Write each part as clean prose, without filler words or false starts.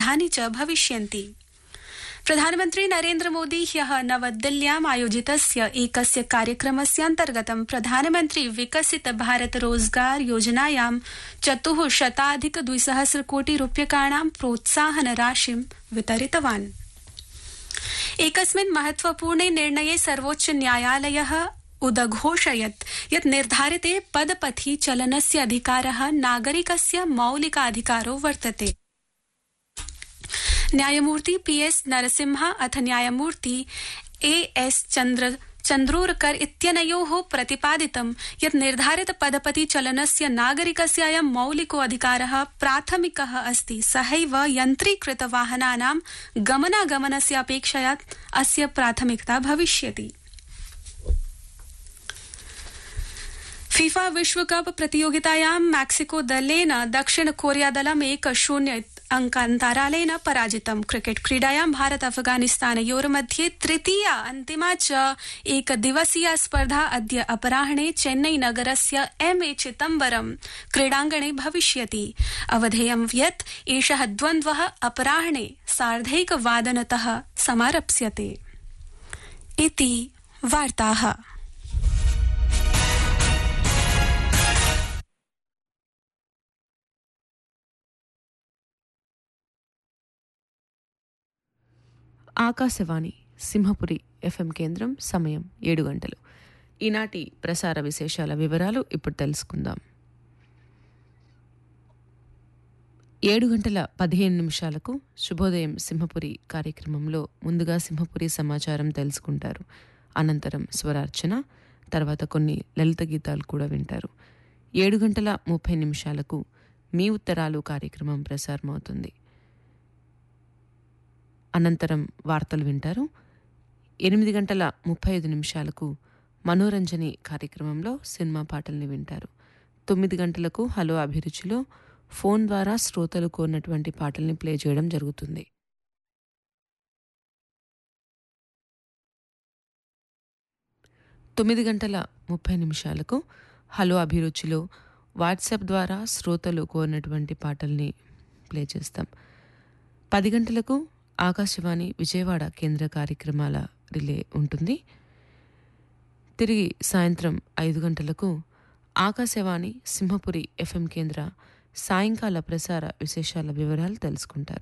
उपलब्धानि च भविष्यन्ति। प्रधानमन्त्री नरेन्द्र मोदी ह्यः नवदिल्ल्याम् आयोजितस्य एकस्य कार्यक्रमस्यान्तर्गतं प्रधानमन्त्री विकसित भारत रोजगार योजनायां 400 कोटि रूप्यकाणां प्रोत्साहन राशिं वितरितवान्। एकस्मिन् महत्वपूर्णे निर्णये सर्वोच्च न्यायालयः उदघोषयत् यत् निर्धारिते पदपथि चलनस्य अधिकारः नागरिकस्य मौलिकाधिकारो वर्तते। न्यायमूर्ति पीएस नरसिम्हा अथ न्यायमूर्ति एएस चन्द्रोरकर इत्यनयोः प्रतिपादितं यत् निर्धारित पदपति चलनस्य नागरिकस्य अयं मौलिको अधिकारः प्राथमिकः अस्ति। सहैव यन्त्रीकृत वाहनानां गमनागमनस्य अपेक्षया अस्य प्राथमिकता भविष्यति। फीफा विश्वकप प्रतियोगितायां मैक्सिको दलेन दक्षिण कोरिया दलं 1-0 अंकान्तरालेन पराजितम्। क्रिकेट क्रीडायां भारत अफगानिस्तानयोर्मध्ये तृतीया अन्तिमा च एकदिवसीया स्पर्धा अद्य अपराह्णे चेन्नई नगरस्य एमए चिदम्बरम क्रीडाङ्गणे भविष्यति। अवधेयं यत् एषः द्वन्द्वः अपराह्णे 1:30 समारप्स्यते। इति वार्ताः। ఆకాశవాణి సింహపురి ఎఫ్ఎం కేంద్రం. సమయం 7 గంటలు. ఈనాటి ప్రసార విశేషాల వివరాలు ఇప్పుడు తెలుసుకుందాం. 7:15 శుభోదయం సింహపురి కార్యక్రమంలో ముందుగా సింహపురి సమాచారం తెలుసుకుంటారు. అనంతరం స్వరార్చన, తర్వాత కొన్ని లలిత గీతాలు కూడా వింటారు. 7:30 మీ ఉత్తరాలు కార్యక్రమం ప్రసారమవుతుంది. అనంతరం వార్తలు వింటారు. 8:35 మనోరంజని కార్యక్రమంలో సినిమా పాటల్ని వింటారు. 9 గంటలకు హలో అభిరుచిలో ఫోన్ ద్వారా శ్రోతలు కోరినటువంటి పాటల్ని ప్లే చేయడం జరుగుతుంది. 9:30 హలో అభిరుచిలో వాట్సాప్ ద్వారా శ్రోతలు కోరినటువంటి పాటల్ని ప్లే చేస్తాం. 10 గంటలకు ఆకాశవాణి విజయవాడ కేంద్ర కార్యక్రమాల రిలే ఉంటుంది. తిరిగి సాయంత్రం 5 గంటలకు ఆకాశవాణి సింహపురి ఎఫ్ఎం కేంద్ర సాయంకాల ప్రసార విశేషాల వివరాలు తెలుసుకుంటారు.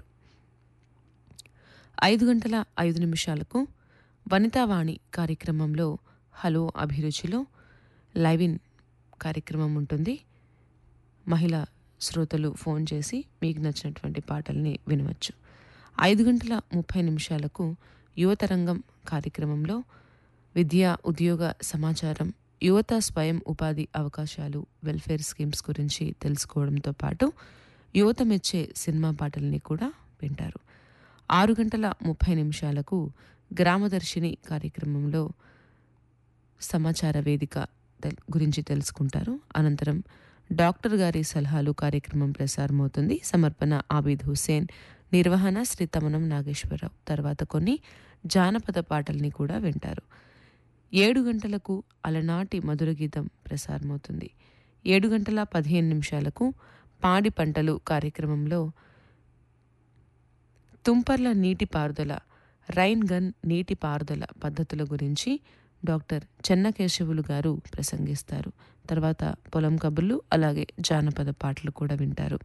5:05 వనితావాణి కార్యక్రమంలో హలో అభిరుచిలో లైవ్ ఇన్ కార్యక్రమం ఉంటుంది. మహిళా శ్రోతలు ఫోన్ చేసి మీకు నచ్చినటువంటి పాటల్ని వినవచ్చు. 5:30 యువతరంగం కార్యక్రమంలో విద్యా ఉద్యోగ సమాచారం, యువత స్వయం ఉపాధి అవకాశాలు, వెల్ఫేర్ స్కీమ్స్ గురించి తెలుసుకోవడంతో పాటు యువత మెచ్చే సినిమా పాటల్ని కూడా వింటారు. 6:30 గ్రామదర్శిని కార్యక్రమంలో సమాచార వేదిక గురించి తెలుసుకుంటారు. అనంతరం డాక్టర్ గారి సలహాలు కార్యక్రమం ప్రసారమవుతుంది. సమర్పణ ఆబిద్ హుసేన్, నిర్వహణ శ్రీ తమనం నాగేశ్వరరావు. తర్వాత కొన్ని జానపద పాటల్ని కూడా వింటారు. 7 గంటలకు అలనాటి మధుర గీతం ప్రసారమవుతుంది. 7:15 పాడి పంటలు కార్యక్రమంలో తుంపర్ల నీటిపారుదల, రైన్ గన్ నీటిపారుదల పద్ధతుల గురించి డాక్టర్ చెన్నకేశవులు గారు ప్రసంగిస్తారు. తర్వాత పొలం కబుర్లు, అలాగే జానపద పాటలు కూడా వింటారు.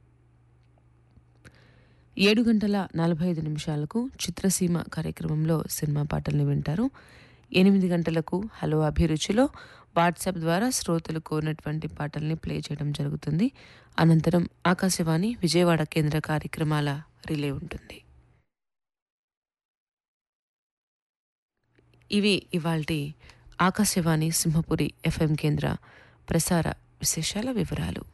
7:45 చిత్రసీమ కార్యక్రమంలో సినిమా పాటల్ని వింటారు. 8 గంటలకు హలో అభిరుచిలో వాట్సాప్ ద్వారా శ్రోతలు కోరినటువంటి పాటల్ని ప్లే చేయడం జరుగుతుంది. అనంతరం ఆకాశవాణి విజయవాడ కేంద్ర కార్యక్రమాల రిలే ఉంటుంది. ఇవి ఇవాల్టి ఆకాశవాణి సింహపురి ఎఫ్ఎం కేంద్ర ప్రసార విశేషాల వివరాలు.